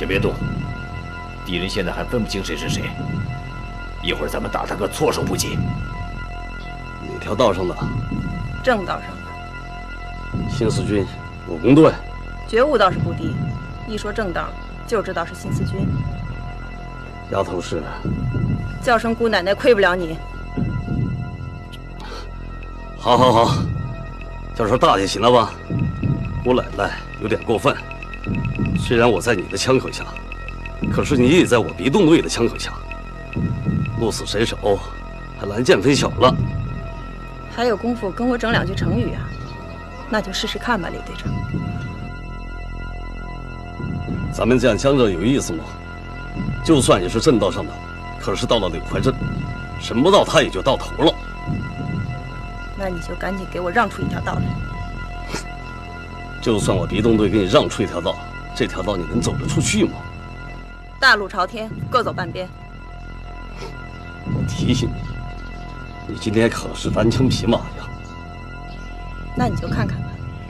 先别动，敌人现在还分不清谁是谁，一会儿咱们打他个措手不及。 哪条道上的？ 正道上的。 新四军武工队。 觉悟倒是不低，一说正道，就知道是新四军。 丫头是？ 叫声姑奶奶亏不了你。 好，好，好，叫声大就行了吧？姑奶奶有点过分。虽然我在你的枪口下，可是你也在我鼻洞队的枪口下。鹿死谁手，还蓝箭飞小了。 还有功夫跟我整两句成语啊？那就试试看吧，李队长。 咱们这样僵着有意思吗？就算你是正道上的，可是到了柳怀镇，神不到他也就到头了。 那你就赶紧给我让出一条道来。 就算我鼻洞队给你让出一条道，这条道你能走得出去吗？ 大路朝天，各走半边。 我提醒你，你今天可是单枪匹马呀。 那你就看看吧。